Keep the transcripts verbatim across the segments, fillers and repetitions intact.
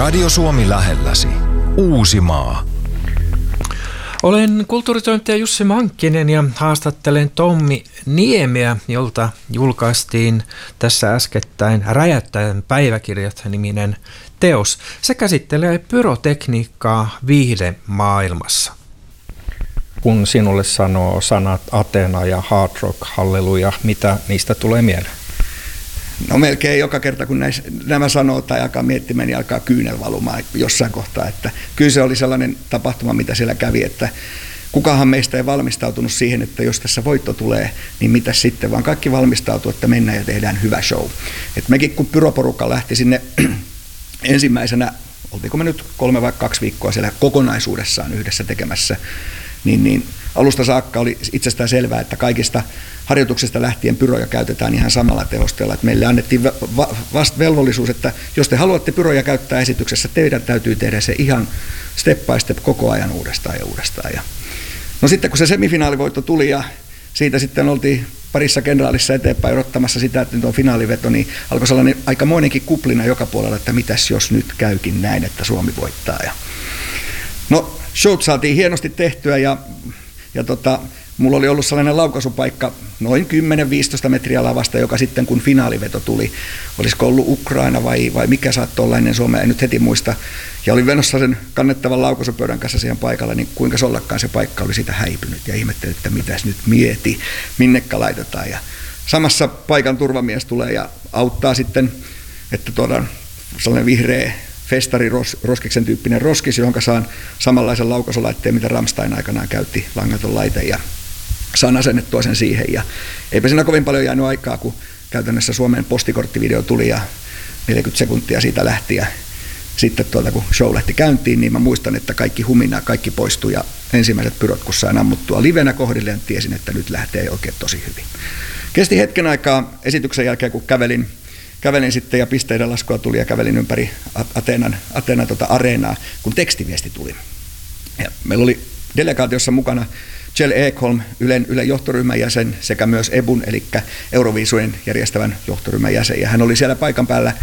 Radio Suomi lähelläsi. Uusimaa. Olen kulttuuritoimittaja Jussi Mankkinen ja haastattelen Tommi Niemeä, jolta julkaistiin tässä äskettäin Räjäyttäjän päiväkirjat-niminen teos. Se käsittelee pyrotekniikkaa viihdemaailmassa. Kun sinulle sanoo sanat Athena ja Hard Rock, Halleluja, mitä niistä tulee mieleen? No melkein joka kerta, kun näis, nämä sanoo tai alkaa miettimään, niin alkaa kyynel valumaan jossain kohtaa. Että kyllä se oli sellainen tapahtuma, mitä siellä kävi, että kukahan meistä ei valmistautunut siihen, että jos tässä voitto tulee, niin mitä sitten, vaan kaikki valmistautuu, että mennään ja tehdään hyvä show. Et mekin kun pyroporukka lähti sinne ensimmäisenä, oltiinko me nyt kolme vai kaksi viikkoa siellä kokonaisuudessaan yhdessä tekemässä, niin, niin alusta saakka oli itsestään selvää, että kaikista harjoituksesta lähtien pyroja käytetään ihan samalla tehosteella. Että meille annettiin va- vasta velvollisuus, että jos te haluatte pyroja käyttää esityksessä, teidän täytyy tehdä se ihan step by step koko ajan uudestaan ja uudestaan. Ja no sitten kun se semifinaalivoitto tuli ja siitä sitten oltiin parissa kenraalissa eteenpäin odottamassa sitä, että nyt on finaaliveto, niin alkoi sellainen aikamoinenkin kuplina joka puolella, että mitäs jos nyt käykin näin, että Suomi voittaa. Ja no showt saatiin hienosti tehtyä ja, ja tota, mulla oli ollut sellainen laukaisupaikka noin kymmenen viisitoista metriä lavasta, joka sitten kun finaaliveto tuli, olisiko ollut Ukraina vai, vai mikä saattoi olla ennen Suomea, en nyt heti muista, ja olin venossa sen kannettavan laukaisupöydän kanssa siihen paikalle, niin kuinka ollakaan se paikka oli siitä häipynyt ja ihmettelin, että mitäs nyt mieti, minnekka laitetaan. Ja samassa paikan turvamies tulee ja auttaa sitten, että tuodaan sellainen vihreä festari roskiksen tyyppinen roskis, johon saan samanlaisen laukaisulaitteen, mitä Rammstein aikanaan käytti, langaton laite, ja saan asennettua sen siihen. Ja eipä siinä kovin paljon jäänyt aikaa, kun käytännössä Suomen postikorttivideo tuli ja neljäkymmentä sekuntia siitä lähti. Ja sitten tuolta, kun show lähti käyntiin, niin mä muistan, että kaikki humina, kaikki poistui ja ensimmäiset pyrot, kun sain ammuttua livenä kohdilleen, tiesin, että nyt lähtee oikein tosi hyvin. Kesti hetken aikaa esityksen jälkeen, kun kävelin Kävelin sitten ja pisteiden laskua tuli ja kävelin ympäri Athenan, Athenan tota areenaa, kun tekstiviesti tuli. Ja meillä oli delegaatiossa mukana Kjell Ekholm, Ylen, Ylen johtoryhmän jäsen, sekä myös E B U:n, eli Euroviisujen järjestävän johtoryhmän jäsen. Ja hän oli siellä paikan päällä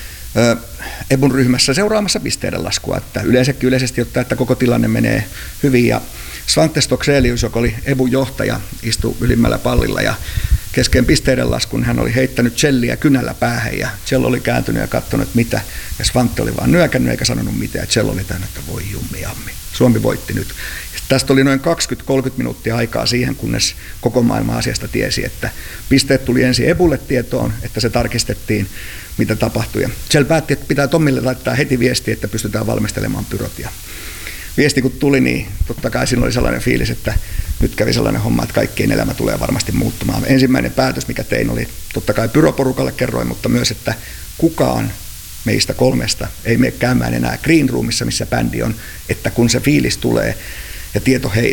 ö, E B U:n ryhmässä seuraamassa pisteiden laskua. Että yleensäkin yleisesti ottaa, että koko tilanne menee hyvin. Ja Svante Stokselius, joka oli E B U:n johtaja, istui ylimmällä pallilla ja kesken pisteiden laskun hän oli heittänyt Kjelliä kynällä päähän ja Kjell oli kääntynyt ja katsonut, että mitä. Ja Svante oli vaan nyökännyt eikä sanonut mitään. Ja Kjell oli täynnä, että voi jummi jammi, Suomi voitti nyt. Ja tästä oli noin kaksikymmentä kolmekymmentä minuuttia aikaa siihen, kunnes koko maailma asiasta tiesi, että pisteet tuli ensin E B U:lle tietoon, että se tarkistettiin, mitä tapahtui. Ja Kjell päätti, että pitää Tommille laittaa heti viesti, että pystytään valmistelemaan pyrot. Ja viesti kun tuli, niin totta kai siinä oli sellainen fiilis, että nyt kävi sellainen homma, että kaikkien elämä tulee varmasti muuttumaan. Ensimmäinen päätös, mikä tein, oli totta kai pyroporukalle kerroin, mutta myös, että kukaan meistä kolmesta ei mene käymään enää green roomissa, missä bändi on, että kun se fiilis tulee ja tieto heille,